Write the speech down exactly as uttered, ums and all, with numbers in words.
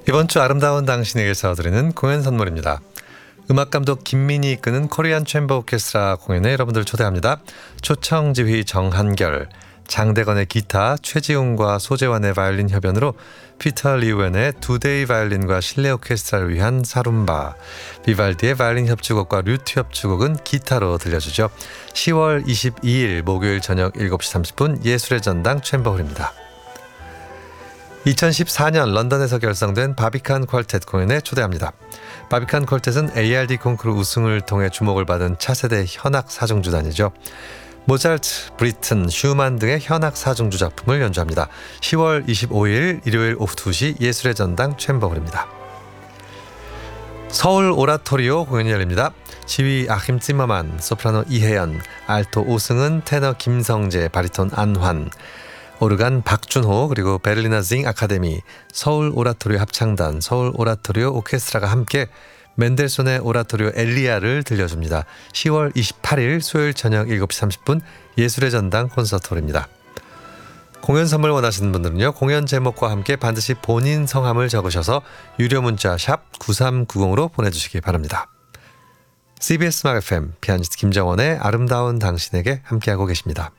이번 주 아름다운 당신에게서 드리는 공연 선물입니다. 음악감독 김민희 이끄는 코리안 챔버 오케스트라 공연에 여러분들 초대합니다. 초청 지휘 정한결, 장대건의 기타, 최지웅과 소재환의 바이올린 협연으로 피터 리우엔의 두데이 바이올린과 실내 오케스트라를 위한 사룸바, 비발디의 바이올린 협주곡과 류트 협주곡은 기타로 들려주죠. 시월 이십이일 목요일 저녁 일곱 시 삼십 분 예술의 전당 챔버홀입니다. 이천십사년 런던에서 결성된 바비칸 퀄텟 공연에 초대합니다. 바비칸 퀄텟은 에이알디 콩쿠르 우승을 통해 주목을 받은 차세대 현악 사중주단이죠. 모차르트, 브리튼, 슈만 등의 현악 사중주 작품을 연주합니다. 시월 이십오일 일요일 오후 두 시 예술의 전당 챔버홀입니다. 서울 오라토리오 공연이 열립니다. 지휘 아킴 찌머만, 소프라노 이혜연, 알토 오승은, 테너 김성재, 바리톤 안환, 오르간 박준호, 그리고 베를리너 징 아카데미, 서울 오라토리오 합창단, 서울 오라토리오 오케스트라가 함께 멘델손의 오라토리오 엘리아를 들려줍니다. 시월 이십팔일 수요일 저녁 일곱 시 삼십 분 예술의 전당 콘서트홀입니다. 공연 선물 원하시는 분들은요, 공연 제목과 함께 반드시 본인 성함을 적으셔서 유료 문자 샵 구삼구공으로 보내주시기 바랍니다. 씨비에스 음악 에프엠 피아니스트 김정원의 아름다운 당신에게 함께하고 계십니다.